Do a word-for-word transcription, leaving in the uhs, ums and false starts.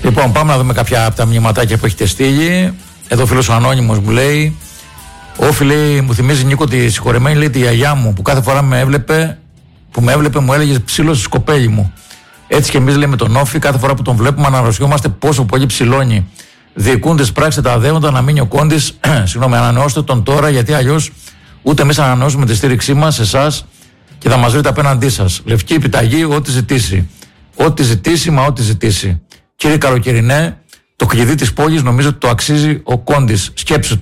Λοιπόν, πάμε να δούμε κάποια από τα μηνυματάκια που έχετε στείλει. Εδώ ο φίλος ο Ανώνυμος μου λέει: Όφη, λέει, μου θυμίζει Νίκο τη συγχωρεμένη, λέει, τη γιαγιά μου που κάθε φορά με έβλεπε, που με έβλεπε μου έλεγε ψήλωσε σκοπέλι μου. Έτσι και εμείς, λέει, με τον Όφη, κάθε φορά που τον βλέπουμε αναρωτιόμαστε πόσο πολύ ψηλώνει. Διοικούντες, πράξτε τα αδέοντα να μείνει ο Κόντης. Συγγνώμη, ανανεώστε τον τώρα, γιατί αλλιώς ούτε εμείς ανανεώσουμε τη στήριξή μας σε εσάς και θα μας βρείτε απέναντί σας. Λευκή επιταγή, ό,τι ζητήσει. Ό,τι ζητήσει, μα ό,τι ζητήσει. Κύριε Καλοκαιρινέ, το κλειδί της πόλης νομίζω ότι το αξίζει ο Κόντης. Σκέψου